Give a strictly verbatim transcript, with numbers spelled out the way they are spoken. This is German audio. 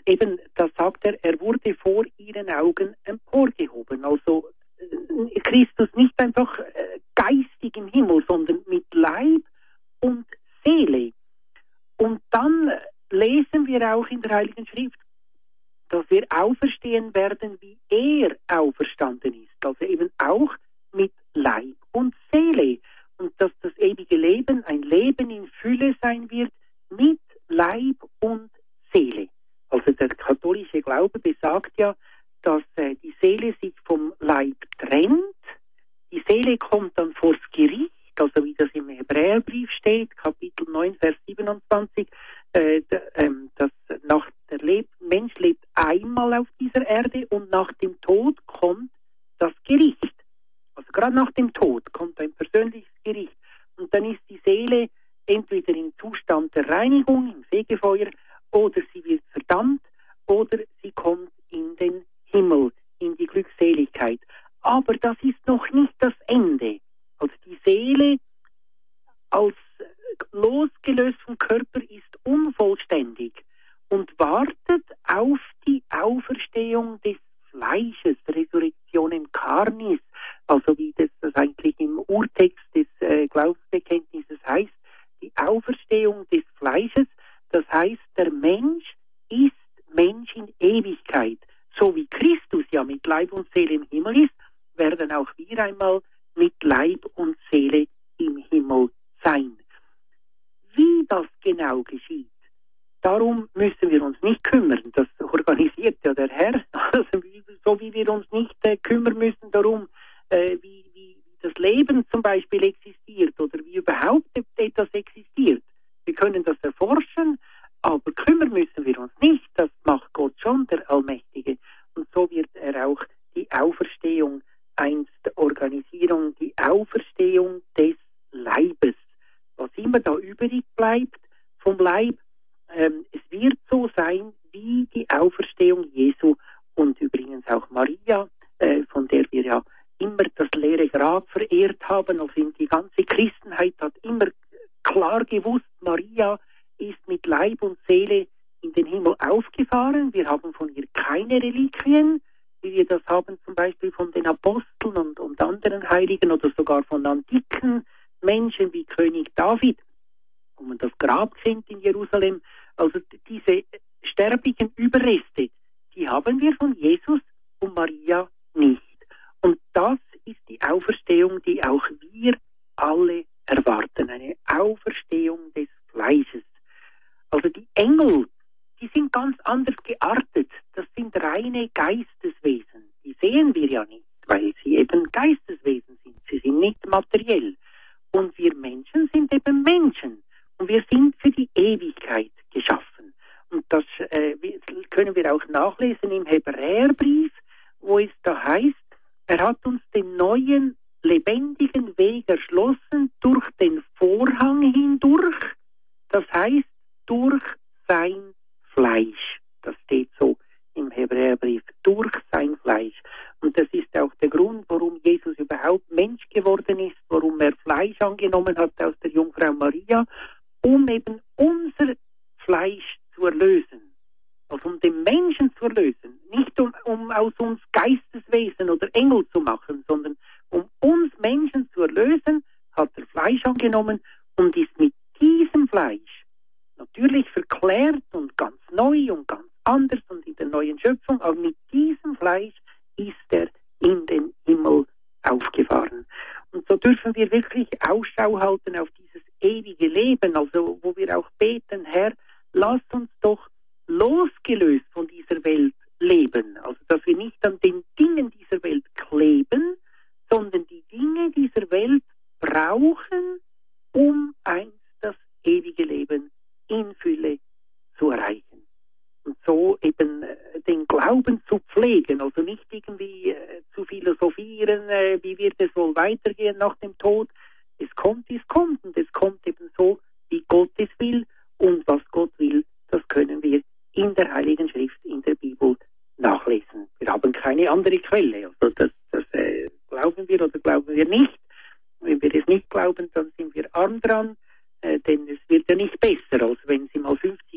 eben, da sagt er, er wurde vor ihren Augen emporgehoben. Also äh, Christus nicht einfach äh, geistig im Himmel, sondern mit Leib und Seele. Und dann lesen wir auch in der Heiligen Schrift, dass wir auferstehen werden, wie er auferstanden ist. Also eben auch mit Leib und Seele. Und dass das ewige Leben ein Leben in Fülle sein wird mit Leib und Seele. Also der katholische Glaube besagt ja, dass äh, die Seele sich vom Leib trennt. Die Seele kommt dann vors Gericht, also wie das im Hebräerbrief steht, Kapitel neun, Vers siebenundzwanzig, äh, d- ähm, dass nach der Leb- Mensch lebt einmal auf dieser Erde und nach dem Tod kommt das Gericht. Also gerade nach dem Tod kommt ein persönliches Gericht. Und dann ist die Seele entweder im Zustand der Reinigung, im Fegefeuer, oder sie wird verdammt, oder sie kommt in den Himmel, in die Glückseligkeit. Aber das ist noch nicht das Ende. Also die Seele als losgelöst vom Körper ist unvollständig und wartet auf die Auferstehung des Fleisches, Resurrektionen Carnis, also wie das, das eigentlich im Urtext des äh, Glaubensbekenntnisses heißt, die Auferstehung des Fleisches, das heißt, der Mensch ist Mensch in Ewigkeit. So wie Christus ja mit Leib und Seele im Himmel ist, werden auch wir einmal mit Leib und Seele im Himmel sein. Wie das genau geschieht, darum müssen wir uns nicht kümmern. Das organisiert ja der Herr. Also wie, so wie wir uns nicht äh, kümmern müssen darum, äh, wie, wie das Leben zum Beispiel existiert oder wie überhaupt etwas existiert. Wir können das erforschen, aber kümmern müssen wir uns nicht. Das macht Gott schon, der Allmächtige. Und so wird er auch die Auferstehung einst organisieren, die Auferstehung des Leibes. Was immer da übrig bleibt vom Leib, ähm, es wird so sein wie die Auferstehung Jesu und übrigens auch Maria, äh, von der wir ja immer das leere Grab verehrt haben. Also die ganze Christenheit hat immer klar gewusst, Maria ist mit Leib und Seele in den Himmel aufgefahren. Wir haben von ihr keine Reliquien, wie wir das haben zum Beispiel von den Aposteln und, und anderen Heiligen oder sogar von antiken Menschen wie König David, wo man das Grab kennt in Jerusalem. Also diese sterbigen Überreste, die haben wir von Jesus und Maria nicht. Und das ist die Auferstehung, die auch wir alle erwarten, eine Auferstehung des Fleisches. Also die Engel, die sind ganz anders geartet. Das sind reine Geisteswesen. Die sehen wir ja nicht, weil sie eben Geisteswesen sind. Sie sind nicht materiell. Und wir Menschen sind eben Menschen. Und wir sind für die Ewigkeit geschaffen. Und das äh, können wir auch nachlesen im Hebräerbrief, wo es da heißt, er hat uns den neuen, lebendigen Weg erschlossen durch den Vorhang hindurch. Das heißt, durch sein Fleisch. Das steht so im Hebräerbrief, durch sein Fleisch. Und das ist auch der Grund, warum Jesus überhaupt Mensch geworden ist, warum er Fleisch angenommen hat aus der Jungfrau Maria, um eben unser Fleisch zu erlösen. Also um den Menschen zu erlösen. Nicht um, um aus uns Geisteswesen oder Engel zu machen, sondern um uns Menschen zu erlösen, hat er Fleisch angenommen und ist mit diesem Fleisch natürlich verklärt und ganz neu und ganz anders und in der neuen Schöpfung, aber mit diesem Fleisch ist er in den Himmel aufgefahren. Und so dürfen wir wirklich Ausschau halten auf dieses ewige Leben, also wo wir auch beten, Herr, lass uns doch losgelöst von dieser Welt leben. Also dass wir nicht an den Dingen dieser Welt kleben, sondern die Dinge dieser Welt brauchen, um einst das ewige Leben in Fülle zu erreichen. Und so eben äh, den Glauben zu pflegen, also nicht irgendwie äh, zu philosophieren, äh, wie wird es wohl weitergehen nach dem Tod. Es kommt, es kommt und es kommt eben so, wie Gott es will, und was Gott will, das können wir in der Heiligen Schrift, in der Bibel nachlesen. Wir haben keine andere Quelle, also das, das äh, glauben wir oder glauben wir nicht. Wenn wir es nicht glauben, dann sind wir arm dran, äh, denn es wird ja nicht besser.